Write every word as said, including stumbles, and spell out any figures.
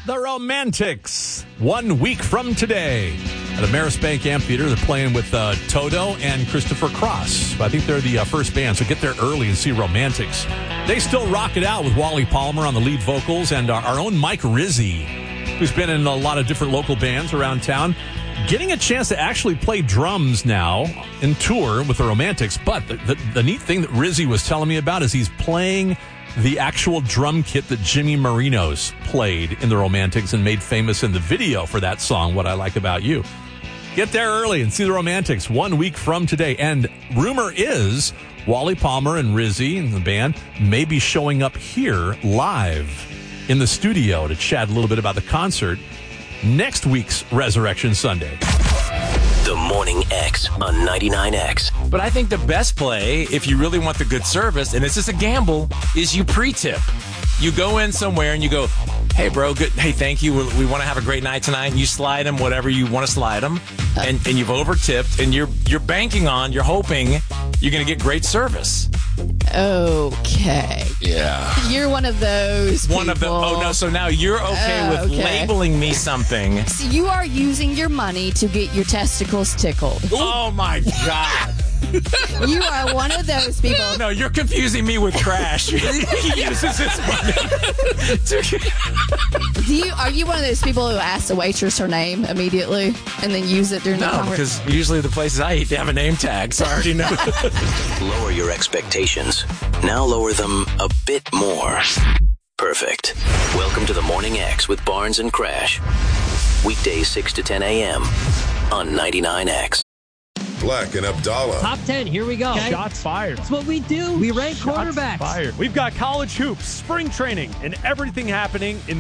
The Romantics, one week from today at Ameris Bank Amphitheater. They're playing with uh, Toto and Christopher Cross. I think they're the uh, first band, so get there early and see Romantics. They still rock it out with Wally Palmer on the lead vocals and our, our own Mike Rizzi, who's been in a lot of different local bands around town, getting a chance to actually play drums now in tour with the Romantics. But the, the, the neat thing that Rizzi was telling me about is he's playing the actual drum kit that Jimmy Marinos played in the Romantics and made famous in the video for that song, What I Like About You. Get there early and see the Romantics one week from today. And rumor is Wally Palmer and Rizzi and the band may be showing up here live in the studio to chat a little bit about the concert next week's Resurrection Sunday. The Morning X on ninety-nine X. But I think the best play, if you really want the good service, and this is a gamble, is you pre-tip. You go in somewhere and you go, hey, bro, good. Hey, thank you. We, we want to have a great night tonight. And you slide them whatever you want to slide them. And, and you've over-tipped, and you're, you're banking on, you're hoping you're going to get great service. Okay. Yeah. You're one of those people. One of the, oh, no, so now you're okay Uh, with okay. labeling me something. So you are using your money to get your testicles tickled. Oh, my God. You are one of those people. No, you're confusing me with Crash. He uses his money. to- Do you are you one of those people who asks the waitress her name immediately and then use it during the No, conversation? because usually the places I eat, they have a name tag, so I already know. Lower your expectations. Now lower them a bit more. Perfect. Welcome to the Morning X with Barnes and Crash. Weekdays six to ten a.m. on ninety-nine X. Black and Abdallah. Top ten, here we go. Okay. Shots fired. That's what we do. We rank Shots quarterbacks. fired. We've got college hoops, spring training, and everything happening in